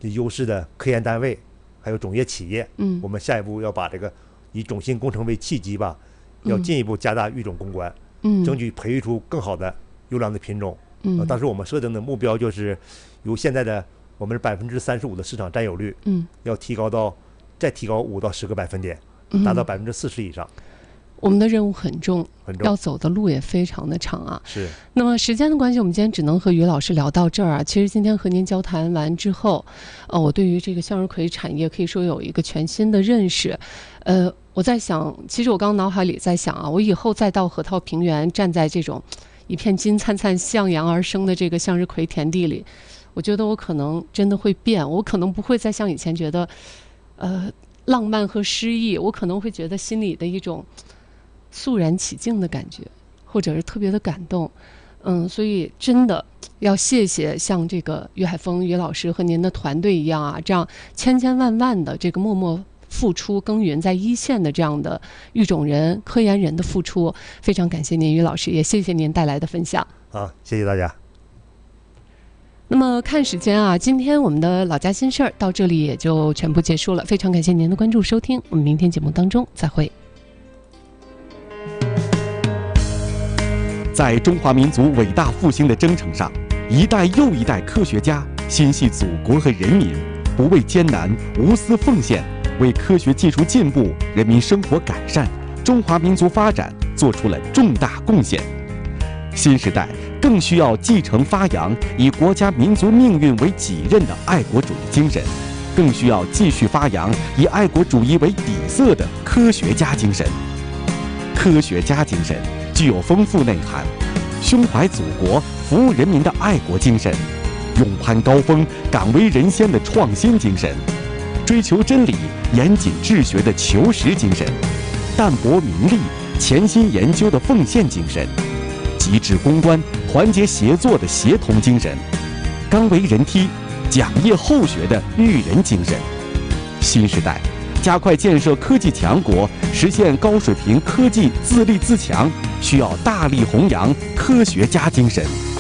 优势的科研单位，还有种业企业。我们下一步要把这个以种信工程为契机吧，要进一步加大育种攻关，争取培育出更好的优良的品种。当时我们设定的目标就是由现在的我们35%的市场占有率，要再提高5到10个百分点，达到40%以上。 我们的任务很重，要走的路也非常的长啊。 是。 那么时间的关系，我们今天只能和于老师聊到这儿啊。其实今天和您交谈完之后，我对于这个向日葵产业可以说有一个全新的认识。我在想，其实我刚脑海里在想啊，我以后再到河套平原，站在这种一片金灿灿向阳而生的这个向日葵田地里，我觉得我可能真的会变，我可能不会再像以前觉得，浪漫和诗意，我可能会觉得心里的一种肃然起敬的感觉，或者是特别的感动。所以真的要谢谢像这个于海峰于老师和您的团队一样啊，这样千千万万的这个默默付出耕耘在一线的这样的育种人科研人的付出，非常感谢您于老师，也谢谢您带来的分享。 好，谢谢大家。 那么看时间啊，今天我们的老家新事儿到这里也就全部结束了，非常感谢您的关注收听，我们明天节目当中再会。 在中华民族伟大复兴的征程上，一代又一代科学家心系祖国和人民，不畏艰难，无私奉献，为科学技术进步、人民生活改善、中华民族发展做出了重大贡献。新时代更需要继承发扬以国家民族命运为己任的爱国主义精神，更需要继续发扬以爱国主义为底色的科学家精神。科学家精神具有丰富内涵，胸怀祖国、服务人民的爱国精神，勇攀高峰、敢为人先的创新精神，追求真理、严谨治学的求实精神，淡泊名利、潜心研究的奉献精神，极致攻关、团结协作的协同精神，刚为人梯、讲业后学的育人精神。新时代加快建设科技强国，实现高水平科技自立自强，需要大力弘扬科学家精神。